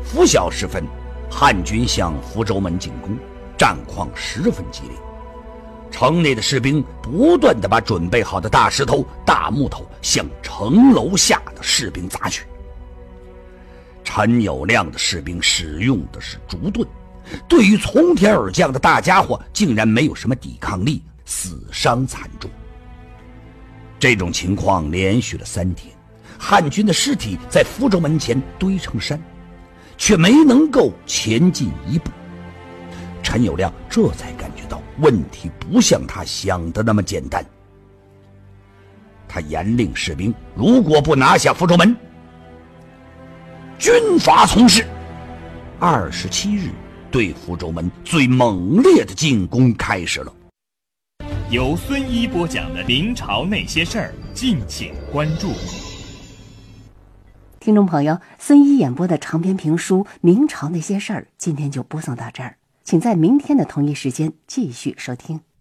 拂晓时分，汉军向福州门进攻，战况十分激烈。城内的士兵不断地把准备好的大石头、大木头向城楼下的士兵砸去。陈友谅的士兵使用的是竹盾，对于从天而降的大家伙竟然没有什么抵抗力，死伤惨重。这种情况连续了3天，汉军的尸体在福州门前堆成山，却没能够前进一步。陈友谅这才感觉到问题不像他想的那么简单。他严令士兵，如果不拿下福州门，军法从事。27日，对福州门最猛烈的进攻开始了。 由孙一播讲的明朝那些事儿，敬请关注。 听众朋友，孙一演播的长篇评书《明朝那些事儿》今天就播送到这儿，请在明天的同一时间继续收听。